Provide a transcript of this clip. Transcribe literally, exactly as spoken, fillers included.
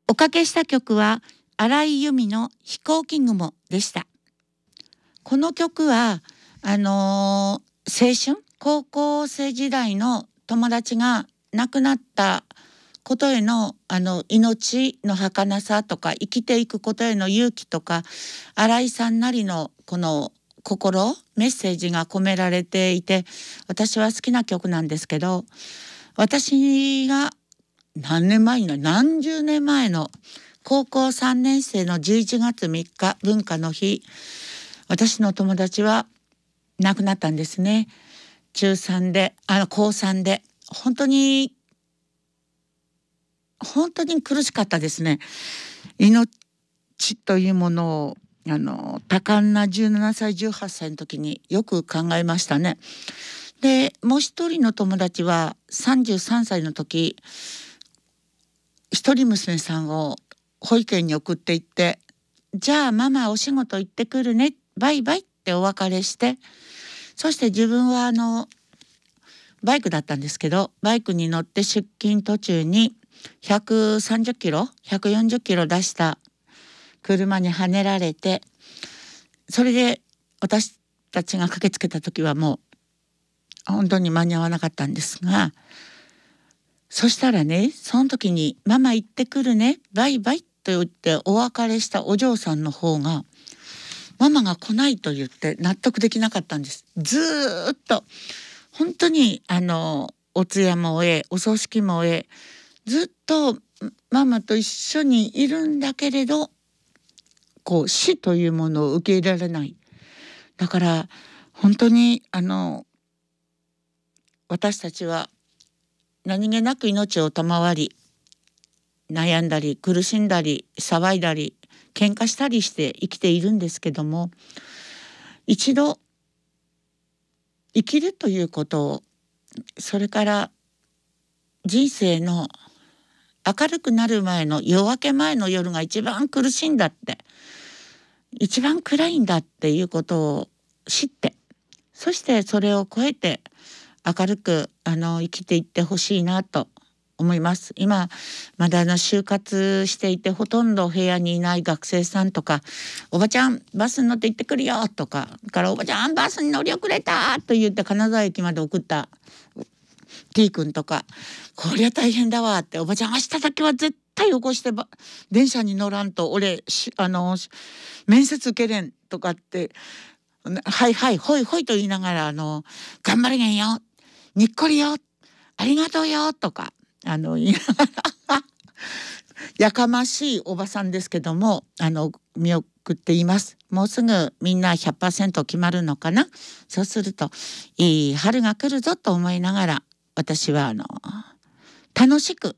おかけした曲は荒井由実の飛行機雲でした。この曲はあのー、青春高校生時代の友達が亡くなったことへのあの命の儚さとか生きていくことへの勇気とか、新井さんなりのこの心メッセージが込められていて、私は好きな曲なんですけど、私が何年前の何十年前の高校さんねん生のじゅういちがつみっか文化の日、私の友達は亡くなったんですね。中さんであの高さんで本当に本当に苦しかったですね。命というものをあの多感なじゅうななさいじゅうはっさいの時によく考えましたね。でもう一人の友達はさんじゅうさんさいの時、一人娘さんを保育園に送って行って、じゃあママお仕事行ってくるねバイバイってお別れして、そして自分はあのバイクだったんですけど、バイクに乗って出勤途中にひゃくさんじゅっキロひゃくよんじゅっキロ出した車にはねられて、それで私たちが駆けつけた時はもう本当に間に合わなかったんですが、そしたらね、その時にママ行ってくるねバイバイと言ってお別れしたお嬢さんの方が、ママが来ないと言って納得できなかったんです。ずーっと本当にあのお通夜も終えお葬式も終え、ずっとママと一緒にいるんだけれど、こう死というものを受け入れられない。だから本当にあの私たちは何気なく命を賜り、悩んだり苦しんだり騒いだり喧嘩したりして生きているんですけども、一度生きるということを、それから人生の明るくなる前の夜明け前の夜が一番苦しいんだって、一番暗いんだっていうことを知って、そしてそれを超えて明るくあの生きていってほしいなと思います。今まだあの就活していてほとんど部屋にいない学生さんとか、おばちゃんバスに乗って行ってくるよとか、からおばちゃんバスに乗り遅れたと言って金沢駅まで送った T 君とか、こりゃ大変だわって、おばちゃん明日だけは絶対起こしてば電車に乗らんと俺あの面接受けれんとかって、はいはいほいほいと言いながらあの頑張れげんよにっこりよありがとうよとかあの言いながらやかましいおばさんですけども、あの見送っています。もうすぐみんな ひゃくパーセント 決まるのかな。そうするといい春が来るぞと思いながら、私はあの楽しく